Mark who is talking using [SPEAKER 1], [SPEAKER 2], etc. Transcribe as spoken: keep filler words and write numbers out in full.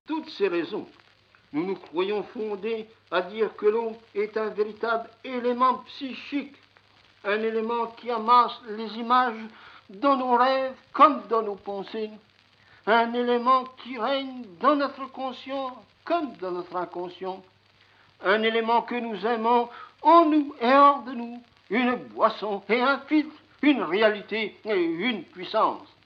[SPEAKER 1] toutes ces raisons, nous nous croyons fondés à dire que l'eau est un véritable élément psychique, un élément qui amasse les images dans nos rêves comme dans nos pensées, un élément qui règne dans notre conscient comme dans notre inconscient, un élément que nous aimons en nous et hors de nous, une boisson et un filtre, une réalité et une puissance.